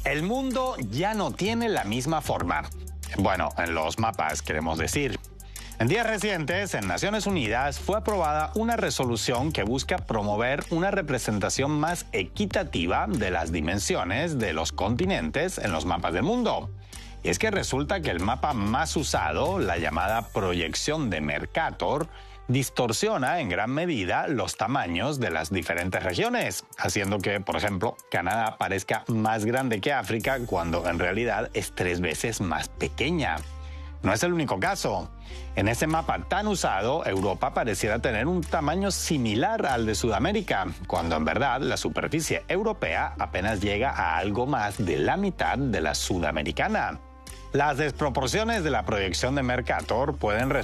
El mundo ya no tiene la misma forma. Bueno, en los mapas queremos decir. En días recientes, en Naciones Unidas, fue aprobada una resolución que busca promover una representación más equitativa de las dimensiones de los continentes en los mapas del mundo. Y es que resulta que el mapa más usado, la llamada proyección de Mercator, distorsiona en gran medida los tamaños de las diferentes regiones, haciendo que, por ejemplo, Canadá parezca más grande que África cuando en realidad es 3 veces más pequeña. No es el único caso. En ese mapa tan usado, Europa pareciera tener un tamaño similar al de Sudamérica, cuando en verdad la superficie europea apenas llega a algo más de la mitad de la sudamericana. Las desproporciones de la proyección de Mercator pueden resultar